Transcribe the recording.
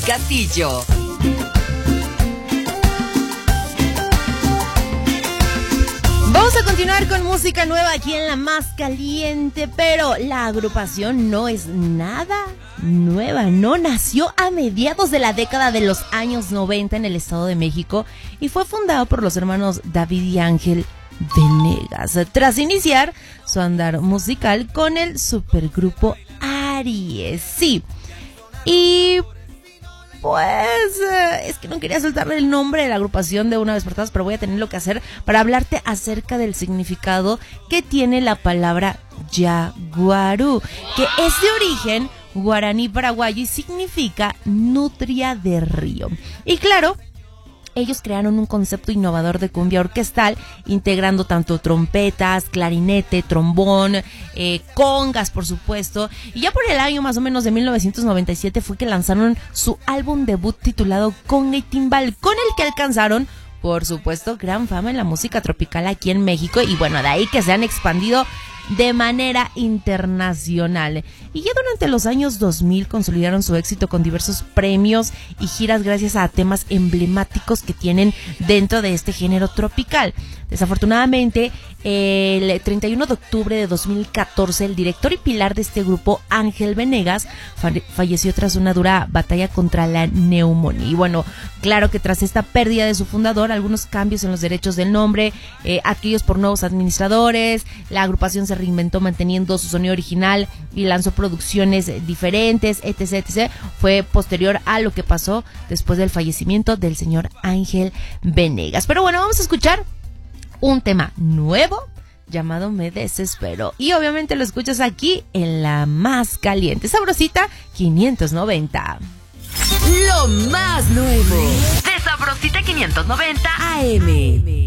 Castillo. Vamos a continuar con música nueva aquí en La Más Caliente, pero la agrupación no es nada nueva, no nació a mediados de la década de los años 90 en el Estado de México y fue fundado por los hermanos David y Ángel Venegas, tras iniciar su andar musical con el supergrupo Aries. Sí, y pues es que no quería soltarle el nombre de la agrupación de una vez por todas, pero voy a tener lo que hacer para hablarte acerca del significado que tiene la palabra yaguarú, que es de origen guaraní paraguayo y significa nutria de río. Y claro, ellos crearon un concepto innovador de cumbia orquestal, integrando tanto trompetas, clarinete, trombón, congas, por supuesto. Y ya por el año más o menos de 1997 fue que lanzaron su álbum debut titulado Conga y Timbal, con el que alcanzaron, por supuesto, gran fama en la música tropical aquí en México. Y bueno, de ahí que se han expandido de manera internacional. Y ya durante los años 2000 consolidaron su éxito con diversos premios y giras gracias a temas emblemáticos que tienen dentro de este género tropical. Desafortunadamente, el 31 de octubre de 2014, el director y pilar de este grupo, Ángel Venegas, falleció tras una dura batalla contra la neumonía. Y bueno, claro que tras esta pérdida de su fundador, algunos cambios en los derechos del nombre, adquiridos por nuevos administradores, la agrupación se reinventó manteniendo su sonido original y lanzó producciones diferentes, etc, etc. Fue posterior a lo que pasó después del fallecimiento del señor Ángel Venegas. Pero bueno, vamos a escuchar un tema nuevo llamado Me Desespero. Y obviamente lo escuchas aquí en La Más Caliente. Sabrosita 590. Lo más nuevo de Sabrosita 590 AM.